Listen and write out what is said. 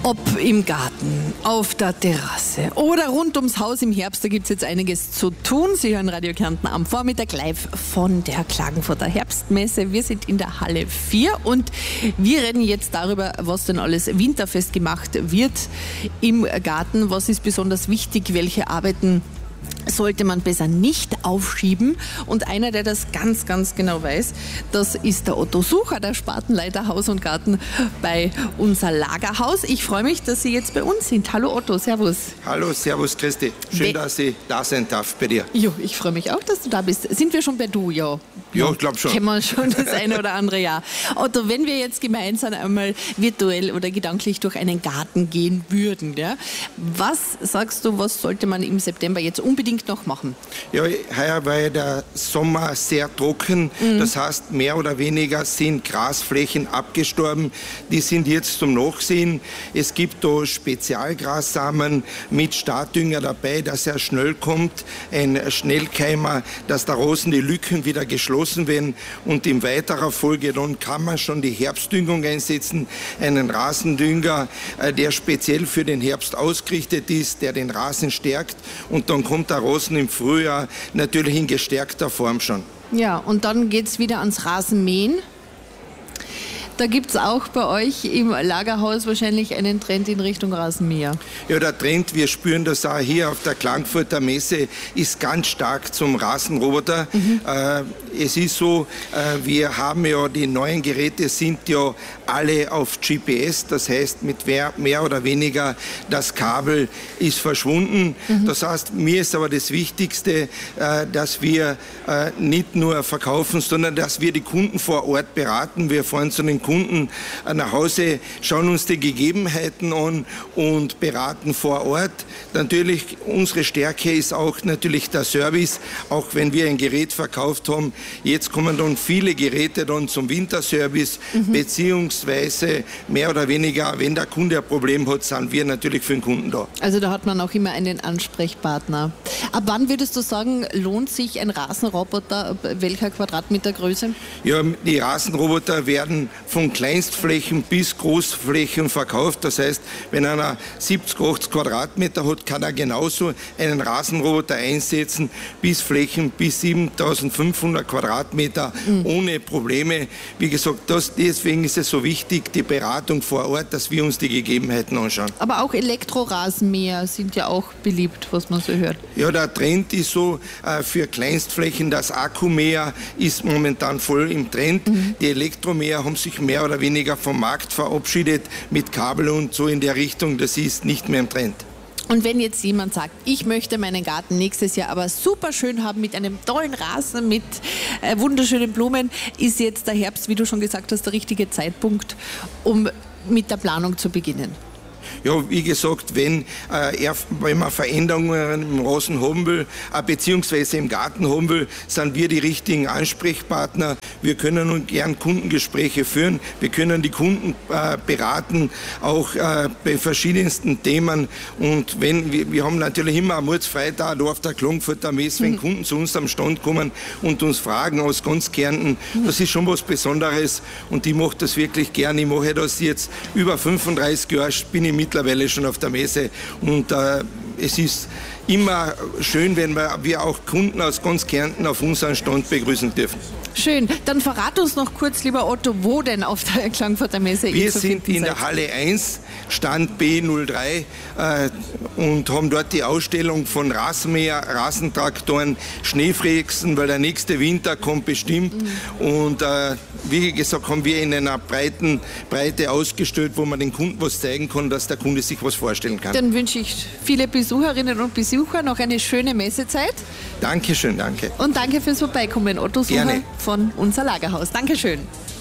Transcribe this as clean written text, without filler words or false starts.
Ob im Garten, auf der Terrasse oder rund ums Haus im Herbst, da gibt es jetzt einiges zu tun. Sie hören Radio Kärnten am Vormittag live von der Klagenfurter Herbstmesse. Wir sind in der Halle 4 und wir reden jetzt darüber, was denn alles winterfest gemacht wird im Garten. Was ist besonders wichtig, welche Arbeiten sollte man besser nicht aufschieben. Und einer, der das ganz, ganz genau weiß, das ist der Otto Sucher, der Spartenleiter Haus und Garten bei unser Lagerhaus. Ich freue mich, dass Sie jetzt bei uns sind. Hallo Otto, servus. Hallo, servus Christi. Schön, dass ich da sein darf bei dir. Jo, ich freue mich auch, dass du da bist. Sind wir schon bei du, ja? Ja, ich glaube schon. Kennen wir schon das eine oder andere Jahr. Otto, wenn wir jetzt gemeinsam einmal virtuell oder gedanklich durch einen Garten gehen würden, ja, was sagst du, was sollte man im September jetzt unbedingt noch machen? Ja, heuer war ja der Sommer sehr trocken. Das heißt, mehr oder weniger sind Grasflächen abgestorben. Die sind jetzt zum Nachsehen. Es gibt da Spezialgrassamen mit Startdünger dabei, dass er schnell kommt. Ein Schnellkeimer, dass da draußen die Lücken wieder geschlossen werden. Und in weiterer Folge dann kann man schon die Herbstdüngung einsetzen. Einen Rasendünger, der speziell für den Herbst ausgerichtet ist, der den Rasen stärkt. Und dann kommt der Rasen im Frühjahr natürlich in gestärkter Form schon. Ja, und dann geht es wieder ans Rasenmähen. Da gibt es auch bei euch im Lagerhaus wahrscheinlich einen Trend in Richtung Rasenmäher. Ja, der Trend, wir spüren das auch hier auf der Klagenfurter Messe, ist ganz stark zum Rasenroboter. Es ist so, wir haben ja, die neuen Geräte sind ja alle auf GPS, das heißt mit mehr oder weniger das Kabel ist verschwunden. Das heißt, mir ist aber das Wichtigste, dass wir nicht nur verkaufen, sondern dass wir die Kunden vor Ort beraten. Wir fahren zu den Kunden nach Hause, schauen uns die Gegebenheiten an und beraten vor Ort. Natürlich, unsere Stärke ist auch natürlich der Service, auch wenn wir ein Gerät verkauft haben. Jetzt kommen dann viele Geräte dann zum Winterservice, beziehungsweise mehr oder weniger, wenn der Kunde ein Problem hat, sind wir natürlich für den Kunden da. Also da hat man auch immer einen Ansprechpartner. Ab wann würdest du sagen, lohnt sich ein Rasenroboter, welcher Quadratmetergröße? Ja, die Rasenroboter werden von Kleinstflächen bis Großflächen verkauft. Das heißt, wenn einer 70, 80 Quadratmeter hat, kann er genauso einen Rasenroboter einsetzen, bis Flächen bis 7500 Quadratmeter ohne Probleme. Wie gesagt, deswegen ist es so wichtig, die Beratung vor Ort, dass wir uns die Gegebenheiten anschauen. Aber auch Elektrorasenmäher sind ja auch beliebt, was man so hört. Ja, der Trend ist so, für Kleinstflächen, das Akkumäher ist momentan voll im Trend. Die Elektromäher haben sich mehr oder weniger vom Markt verabschiedet mit Kabel und so in der Richtung. Das ist nicht mehr im Trend. Und wenn jetzt jemand sagt, ich möchte meinen Garten nächstes Jahr aber super schön haben mit einem tollen Rasen, mit wunderschönen Blumen, ist jetzt der Herbst, wie du schon gesagt hast, der richtige Zeitpunkt, um mit der Planung zu beginnen? Ja, wie gesagt, wenn man Veränderungen im Rasen haben will, beziehungsweise im Garten haben will, sind wir die richtigen Ansprechpartner. Wir können nun gern Kundengespräche führen. Wir können die Kunden beraten, auch bei verschiedensten Themen. Und wir haben natürlich immer am Freitag da auf der Klagenfurter Messe, wenn Kunden zu uns am Stand kommen und uns fragen aus ganz Kärnten, das ist schon was Besonderes. Und ich mache das wirklich gern. Ich mache das jetzt über 35 Jahre, bin ich mittlerweile schon auf der Messe und es ist immer schön, wenn wir auch Kunden aus ganz Kärnten auf unseren Stand begrüßen dürfen. Schön. Dann verrat uns noch kurz, lieber Otto, wo denn auf der Klagenfurter Messe wir sind in der Halle 1, Stand B03 und haben dort die Ausstellung von Rasenmäher, Rasentraktoren, Schneefräsen, weil der nächste Winter kommt bestimmt. Und wie gesagt, haben wir in einer Breite ausgestellt, wo man den Kunden was zeigen kann, dass der Kunde sich was vorstellen kann. Dann wünsche ich viele Besucherinnen und Besucher noch eine schöne Messezeit. Dankeschön, danke. Und danke fürs Vorbeikommen, Otto Sucher Gerne. von unser Lagerhaus. Dankeschön.